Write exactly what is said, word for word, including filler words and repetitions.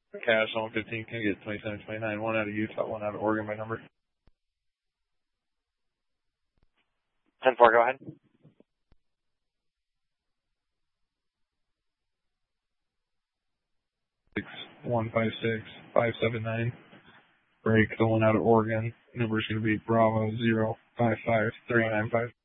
Cash on fifteen can get twenty-seven twenty-nine. One out of Utah, one out of Oregon by number. ten four, go ahead. six one five six five seven nine. Break the one out of Oregon. Number's going to be Bravo zero five five three nine five.